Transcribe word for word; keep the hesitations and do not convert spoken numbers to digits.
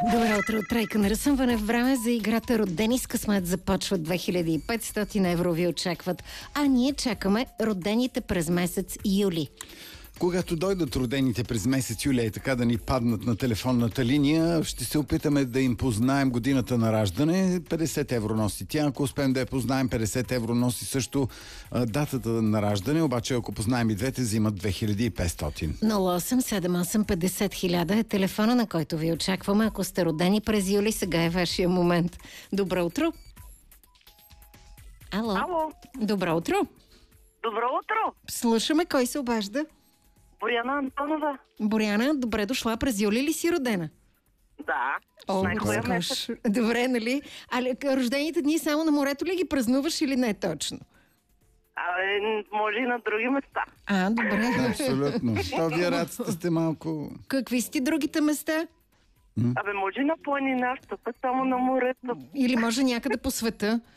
Добро утро, тройка на разсъмване. Време за играта Родени с късмет започва две хиляди и петстотин евро ви очакват. А ние чакаме родените през месец юли. Когато дойдат родените през месец юли и така да ни паднат на телефонната линия, ще се опитаме да им познаем годината на раждане. петдесет евро носи тя. Ако успеем да я познаем, петдесет евро носи също а, датата на раждане. Обаче, ако познаем и двете, взимат две хиляди и петстотин. нула осем седем осем петдесет хиляда е телефона, на който ви очакваме. Ако сте родени през юли, сега е вашия момент. Добро утро! Ало! Ало! Добро утро! Добро утро! Слушаме, кой се обажда? Боряна Антонова. Боряна, добре дошла. През юли ли си родена? Да. О, Най-хубавия скош. месец. Добре, нали? А рождените дни само на морето ли ги празнуваш или не точно? Абе, може и на други места. А, добре. Абсолютно. То вие раците сте малко... Какви сте другите места? Абе, може и на планина, що пък само на морето. Или може някъде по света?